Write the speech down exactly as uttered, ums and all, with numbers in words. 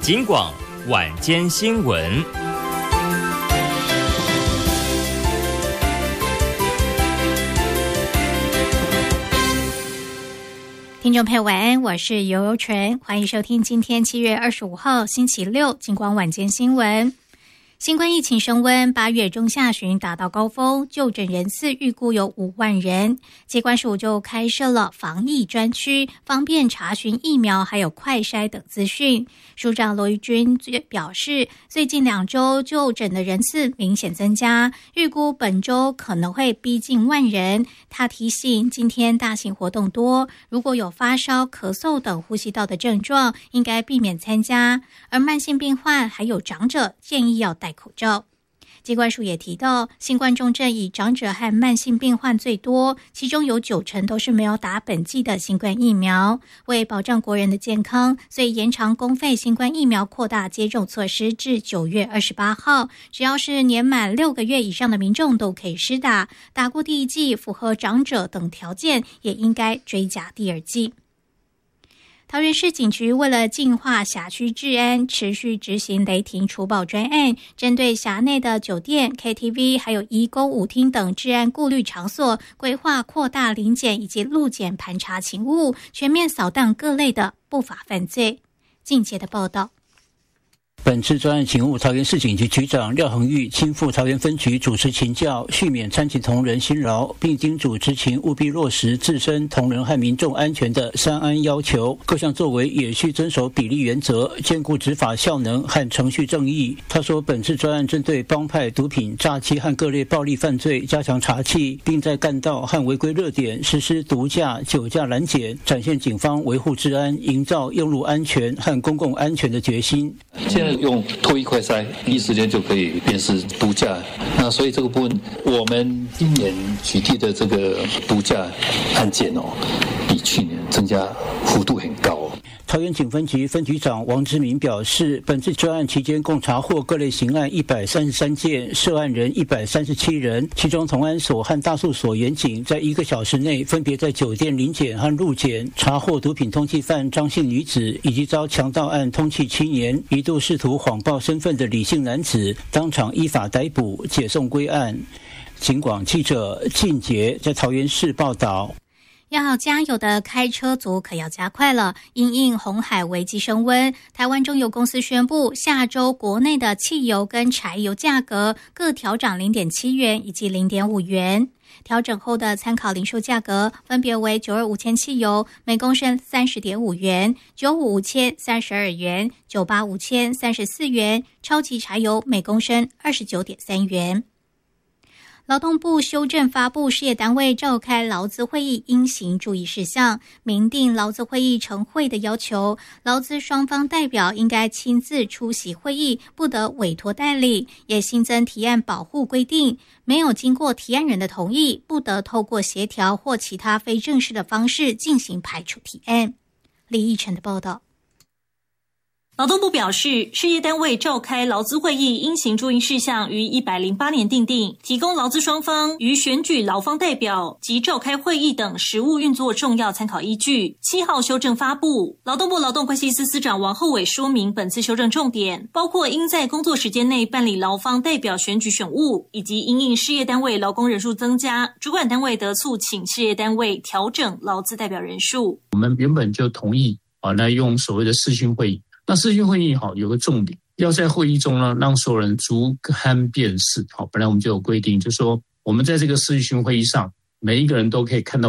警广晚间新闻。 听众朋友晚安，我是游游纯，欢迎收听今天七月二十五号星期六警广晚间新闻。新冠疫情升温，八月中下旬达到高峰，就诊人次预估有五万人。疾管署就开设了防疫专区，方便查询疫苗还有快筛等资讯。署长罗玉君表示，最近两周就诊的人次明显增加，预估本周可能会逼近万人。他提醒，今天大型活动多，如果有发烧、咳嗽等呼吸道的症状，应该避免参加。而慢性病患还有长者，建议要戴口罩。疾管署也提到，新冠重症以长者和慢性病患最多，其中有九成都是没有打本剂的新冠疫苗。为保障国人的健康，所以延长公费新冠疫苗扩大接种措施至九月二十八号，只要是年满六个月以上的民众都可以施打，打过第一剂符合长者等条件，也应该追加第二剂。桃园市警局为了净化辖区治安，持续执行雷霆除暴专案，针对辖内的酒店、K T V 还有颐歌舞厅等治安顾虑场所，规划扩大临检以及路检盘查勤务，全面扫荡各类的不法犯罪。进阶的报道。 本次专案勤务，桃园市警局局长廖恒玉亲赴桃园分局主持勤教，续免参勤同仁辛劳，并叮嘱执勤务必落实自身、同仁和民众安全的三安要求，各项作为也需遵守比例原则，兼顾执法效能和程序正义。他说，本次专案针对帮派、毒品、诈欺和各类暴力犯罪加强查缉，并在干道和违规热点实施毒驾、酒驾拦检，展现警方维护治安、营造用路安全和公共安全的决心。 现在用唾液快筛，第一时间就可以辨识毒驾。那所以这个部分，我们今年取缔的这个毒驾案件哦，比去年增加幅度很高。 桃园警分局分局长王之明表示，本次专案期间共查获各类刑案一百三十三件，涉案人一百三十七人，其中同安所和大树所员警在一个小时内分别在酒店临检和路检查获毒品通缉犯张姓女子，以及遭强盗案通缉七年，一度试图谎报身份的李姓男子，当场依法逮捕，解送归案。警广记者靳杰在桃园市报道。 要加油的开车族可要加快了，因应红海危机升温，台湾中油公司宣布，下周国内的汽油跟柴油价格各调涨 零点七元以及 零点五元。调整后的参考零售价格分别为九二五千汽油每公升 三十点五元，九五五千三十二元，九八五千三十四元，超级柴油每公升 二十九点三元。劳动部修正发布事业单位召开劳资会议应行注意事项，明定劳资会议成会的要求，劳资双方代表应该亲自出席会议，不得委托代理，也新增提案保护规定，没有经过提案人的同意，不得透过协调或其他非正式的方式进行排除提案。李义成的报道。 劳动部表示，事业单位召开劳资会议应行注意事项于一百零八年订定，提供劳资双方于选举劳方代表及召开会议等实务运作重要参考依据。七号修正发布，劳动部劳动关系司司长王厚伟说明本次修正重点，包括应在工作时间内办理劳方代表选举选务，以及因应事业单位劳工人数增加，主管单位得促请事业单位调整劳资代表人数。 我们原本就同意啊，来用所谓的视讯会议。那视讯会议好有个重点，要在会议中呢让所有人逐勘辨识。好，本来我们就有规定，就是说我们在这个视讯会议上，每一个人都可以看到